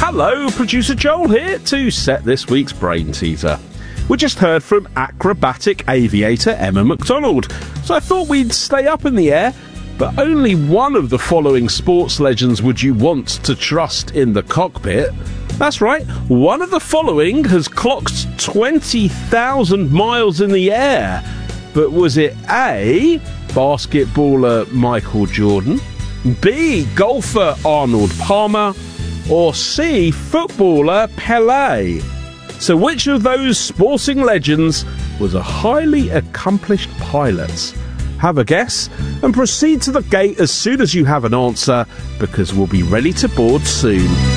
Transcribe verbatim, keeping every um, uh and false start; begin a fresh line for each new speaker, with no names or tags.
Hello, producer Joel here to set this week's brain teaser. We just heard from acrobatic aviator Emma McDonald, so I thought we'd stay up in the air, but only one of the following sports legends would you want to trust in the cockpit. That's right, one of the following has clocked twenty thousand miles in the air. But was it A, basketballer Michael Jordan, B, golfer Arnold Palmer, or C, footballer Pelé? So which of those sporting legends was a highly accomplished pilot? Have a guess and proceed to the gate as soon as you have an answer, because we'll be ready to board soon.